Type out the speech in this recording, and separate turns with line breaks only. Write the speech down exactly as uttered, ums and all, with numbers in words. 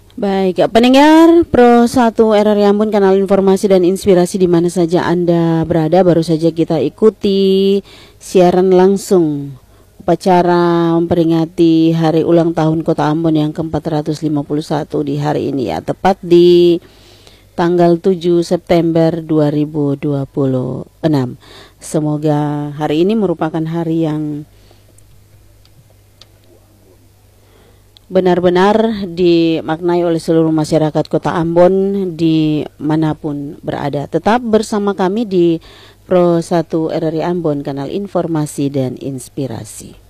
Baik, pendengar Pro satu R R I Ambon, kanal informasi dan inspirasi di mana saja Anda berada. Baru saja kita ikuti siaran langsung upacara memperingati hari ulang tahun Kota Ambon yang ke empat ratus lima puluh satu di hari ini ya, tepat di tanggal tujuh September dua ribu dua puluh enam. Semoga hari ini merupakan hari yang benar-benar dimaknai oleh seluruh masyarakat Kota Ambon dimanapun berada. Tetap bersama kami di Pro satu R R I Ambon, kanal informasi dan inspirasi.